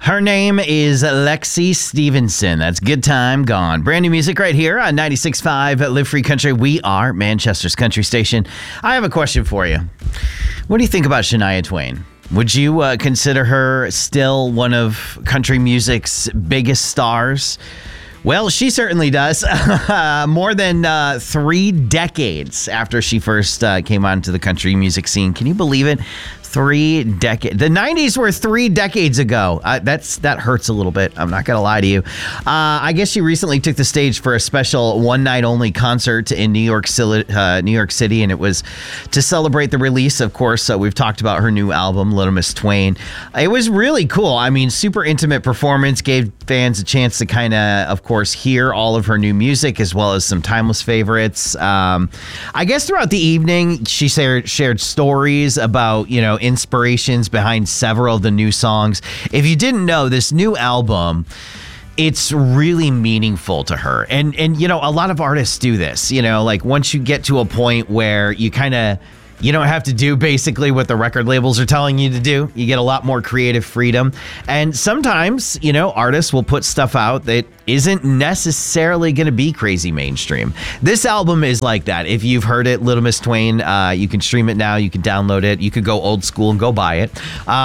Her name is Lexi Stevenson. That's Good Time Gone. Brand new music right here on 96.5 Live Free Country. We are Manchester's country station. I have a question for you. What do you think about Shania Twain? Would you consider her still one of country music's biggest stars? Well, she certainly does. More than 3 decades after she first came onto the country music scene. Can you believe it? 3 decades. The 90s were 3 decades ago. That hurts a little bit. I'm not going to lie to you. I guess she recently took the stage for a special one-night-only concert in New York City, and it was to celebrate the release, of course. We've talked about her new album, Little Miss Twain. It was really cool. I mean, super intimate performance, gave fans a chance to kind of course, hear all of her new music as well as some timeless favorites. I guess throughout the evening, she shared stories about, inspirations behind several of the new songs. If you didn't know, this new album, it's really meaningful to her. And a lot of artists do this, like once you get to a point where you don't have to do basically what the record labels are telling you to do. You get a lot more creative freedom. And sometimes, artists will put stuff out that isn't necessarily going to be crazy mainstream. This album is like that. If you've heard it, Little Miss Twain, you can stream it now. You can download it. You could go old school and go buy it.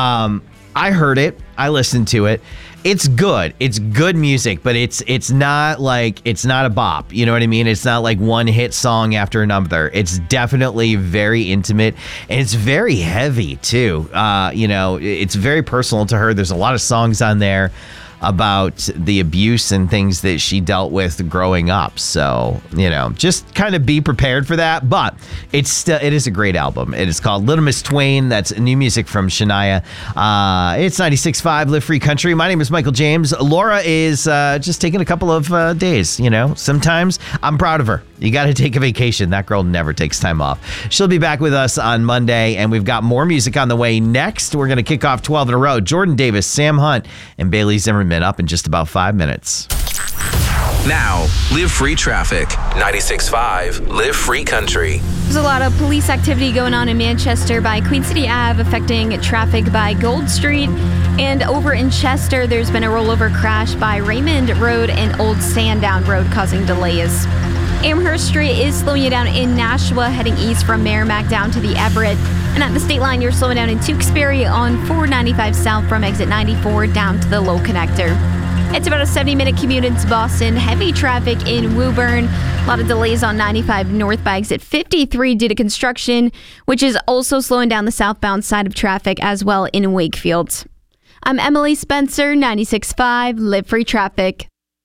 I heard it. I listened to it. It's good. It's good music, but it's not a bop. You know what I mean? It's not like one hit song after another. It's definitely very intimate, and it's very heavy too. It's very personal to her. There's a lot of songs on there about the abuse and things that she dealt with growing up. So, just kind of be prepared for that. But it is a great album. It is called Little Miss Twain. That's new music from Shania. It's 96.5 Live Free Country. My name is Michael James. Laura is just taking a couple of days. Sometimes I'm proud of her. You got to take a vacation. That girl never takes time off. She'll be back with us on Monday, and we've got more music on the way next. We're going to kick off 12 in a row. Jordan Davis, Sam Hunt, and Bailey Zimmerman up in just about 5 minutes. Now, Live Free Traffic. 96.5 Live Free Country. There's a lot of police activity going on in Manchester by Queen City Ave, affecting traffic by Gold Street. And over in Chester, there's been a rollover crash by Raymond Road and Old Sandown Road, causing delays. Amherst Street is slowing you down in Nashua, heading east from Merrimack down to the Everett. And at the state line, you're slowing down in Tewksbury on 495 south from exit 94 down to the Low Connector. It's about a 70-minute commute into Boston. Heavy traffic in Woburn. A lot of delays on 95 north by exit 53 due to construction, which is also slowing down the southbound side of traffic as well in Wakefield. I'm Emily Spencer, 96.5 Live Free Traffic.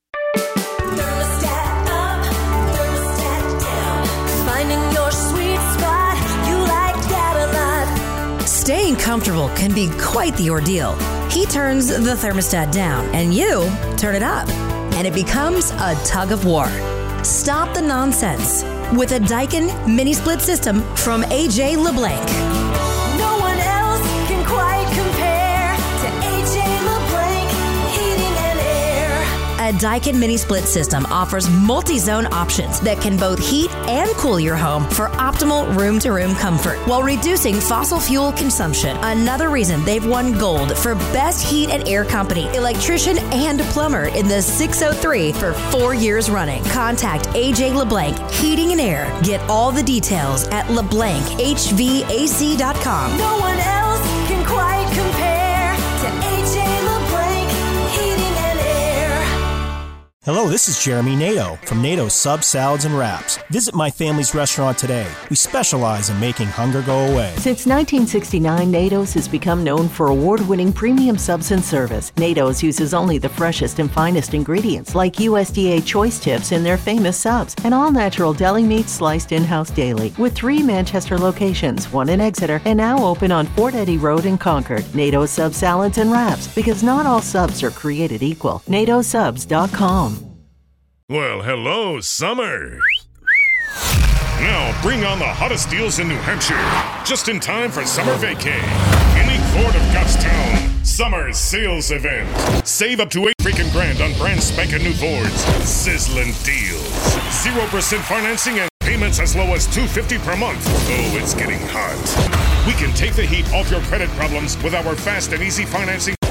Staying comfortable can be quite the ordeal. He turns the thermostat down and you turn it up, and it becomes a tug of war. Stop the nonsense with a Daikin mini split system from AJ LeBlanc. No one else can quite compare to AJ LeBlanc Heating and Air. A Daikin mini split system offers multi-zone options that can both heat and cool your home for optimal room-to-room comfort while reducing fossil fuel consumption. Another reason they've won gold for Best Heat and Air Company, electrician and plumber in the 603 for 4 years running. Contact AJ LeBlanc Heating and Air. Get all the details at LeBlancHVAC.com. No one else can quite compare to AJ LeBlanc Heating and Air. Hello, this is Jeremy Nato from Nato Subs, Salads, and Wraps. Visit my family's restaurant today. We specialize in making hunger go away. Since 1969, NATO's has become known for award-winning premium subs and service. NATO's uses only the freshest and finest ingredients like USDA choice tips in their famous subs and all-natural deli meat sliced in-house daily. With 3 Manchester locations, 1 in Exeter, and now open on Fort Eddy Road in Concord. NATO Subs, Salads, and Wraps, because not all subs are created equal. NATOSubs.com. Well, hello, summer. Now bring on the hottest deals in New Hampshire, just in time for summer vacay. In the Court of Gottstown Summer Sales Event. Save up to $8 freaking grand on brand spanking new Fords. Sizzling deals. 0% financing and payments as low as $250 per month. Oh, it's getting hot. We can take the heat off your credit problems with our fast and easy financing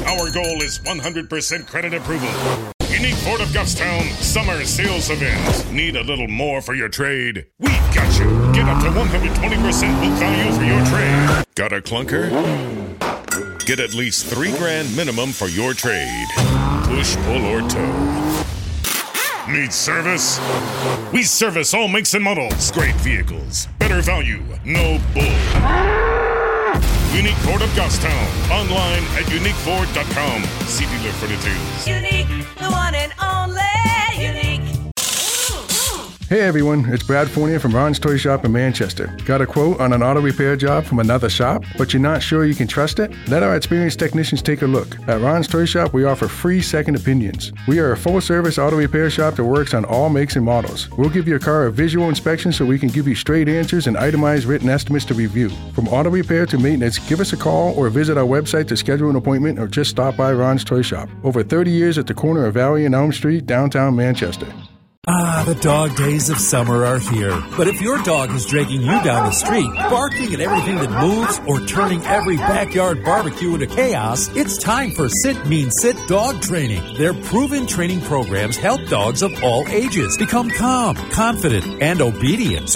Our goal is 100% credit approval. Unique Ford of Goffstown Summer Sales Event. Need a little more for your trade? We got you. Get up to 120% book value for your trade. Got a clunker? Get at least $3,000 minimum for your trade. Push, pull, or tow. Need service? We service all makes and models. Great vehicles. Better value. No bull. Unique Ford of Goffstown. Online at uniqueford.com. See dealer for details. Unique, the one and only Unique. Hey everyone, it's Brad Fournier from Ron's Toy Shop in Manchester. Got a quote on an auto repair job from another shop, but you're not sure you can trust it? Let our experienced technicians take a look. At Ron's Toy Shop, we offer free second opinions. We are a full-service auto repair shop that works on all makes and models. We'll give your car a visual inspection so we can give you straight answers and itemized written estimates to review. From auto repair to maintenance, give us a call or visit our website to schedule an appointment or just stop by Ron's Toy Shop. Over 30 years at the corner of Valley and Elm Street, downtown Manchester. Ah, the dog days of summer are here. But if your dog is dragging you down the street, barking at everything that moves, or turning every backyard barbecue into chaos, it's time for Sit Means Sit Dog Training. Their proven training programs help dogs of all ages become calm, confident, and obedient.